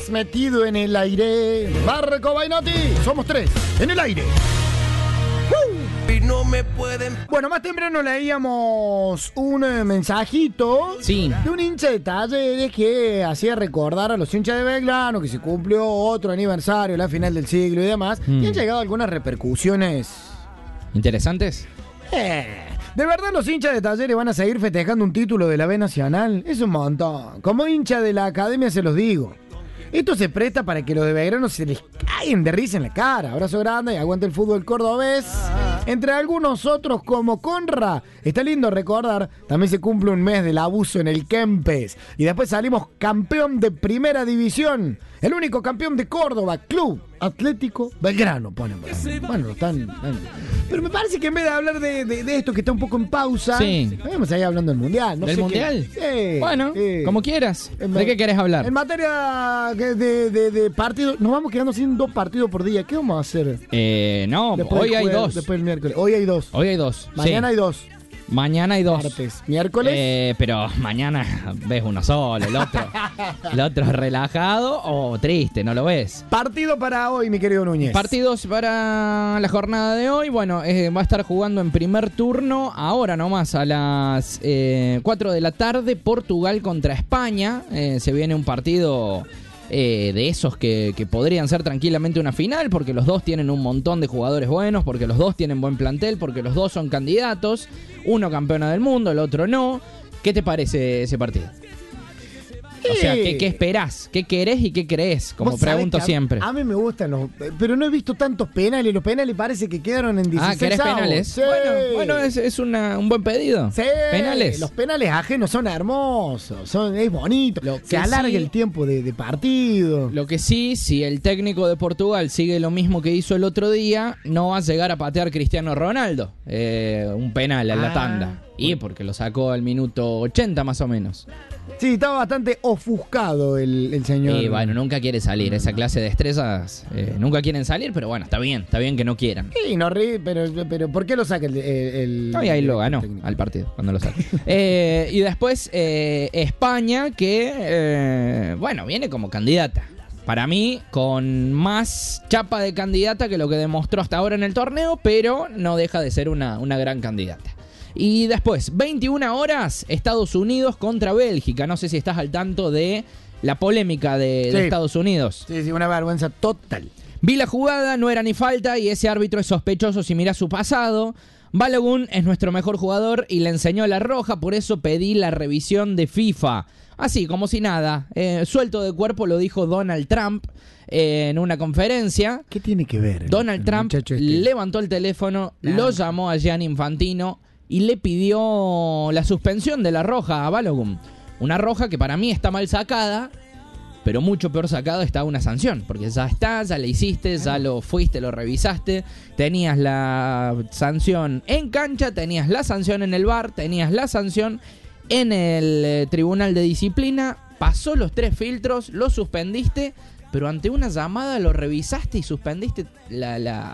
Metido en el aire, Marco Bainotti, somos 3, en el aire. Y no me pueden... Bueno, más temprano leíamos un mensajito de un hincha de Talleres que hacía recordar a los hinchas de Belgrano que se cumplió otro aniversario, la final del siglo y demás, y han llegado algunas repercusiones ¿interesantes? ¿De verdad los hinchas de Talleres van a seguir festejando un título de la B Nacional? Es un montón. Como hincha de la academia se los digo. Esto se presta para que los de Belgrano se les caigan de risa en la cara. Abrazo grande y aguante el fútbol cordobés. Entre algunos otros como Conra. Está lindo recordar, también se cumple un mes del abuso en el Kempes. Y después salimos campeón de primera división. El único campeón de Córdoba, Club Atlético Belgrano, ponen. Bueno, están... Pero me parece que en vez de hablar de esto que está un poco en pausa, vamos ahí hablando del Mundial. ¿Del Mundial? Sí. Bueno, como quieras. ¿De qué querés hablar? En materia de partidos, nos vamos quedando sin 2 partidos por día. ¿Qué vamos a hacer? No, después hoy hay 2. Después del miércoles. Hoy hay 2. Hoy hay 2. Mañana hay 2. Mañana hay 2. Martes. ¿Miércoles? Pero mañana ves uno solo, el otro relajado o triste, ¿no lo ves? Partido para hoy, mi querido Núñez. Partidos para la jornada de hoy. Bueno, va a estar jugando en primer turno, ahora nomás, a las 4 de la tarde, Portugal contra España. Se viene un partido... de esos que podrían ser tranquilamente una final, porque los dos tienen un montón de jugadores buenos, porque los dos tienen buen plantel, porque los dos son candidatos, uno campeona del mundo, el otro no. ¿Qué te parece ese partido? O sea, ¿qué esperás? ¿Qué querés y qué creés? Como pregunto siempre. A mí me gustan los... Pero no he visto tantos penales. Los penales parece que quedaron en 16. ¿Querés penales? Sí. Bueno, es un buen pedido. Sí. ¿Penales? Los penales ajenos son hermosos. Es bonito. Se alarga el tiempo de partido. Lo que sí, si el técnico de Portugal sigue lo mismo que hizo el otro día, no va a llegar a patear Cristiano Ronaldo. Un penal en la tanda. Y porque lo sacó al minuto 80 más o menos. Sí, estaba bastante ofuscado el señor. Y bueno, nunca quiere salir. Esa clase de estrellas nunca quieren salir, pero bueno, está bien que no quieran. Sí, no pero ¿por qué lo saca el no, y ahí lo ganó al partido, cuando lo saca. Y después España, que bueno, viene como candidata. Para mí, con más chapa de candidata que lo que demostró hasta ahora en el torneo, pero no deja de ser una gran candidata. Y después, 21 horas, Estados Unidos contra Bélgica. No sé si estás al tanto de la polémica de Estados Unidos. Sí, una vergüenza total. Vi la jugada, no era ni falta y ese árbitro es sospechoso si mirás su pasado. Balogun es nuestro mejor jugador y le enseñó la roja, por eso pedí la revisión de FIFA. Así, como si nada. Suelto de cuerpo lo dijo Donald Trump en una conferencia. ¿Qué tiene que ver? Donald Trump levantó el teléfono, lo llamó a Gianni Infantino y le pidió la suspensión de la roja a Balogun. Una roja que para mí está mal sacada, pero mucho peor sacado está una sanción. Porque ya está, ya la hiciste, ya lo fuiste, lo revisaste. Tenías la sanción en cancha, tenías la sanción en el VAR, tenías la sanción en el tribunal de disciplina. Pasó los 3 filtros, lo suspendiste, pero ante una llamada lo revisaste y suspendiste la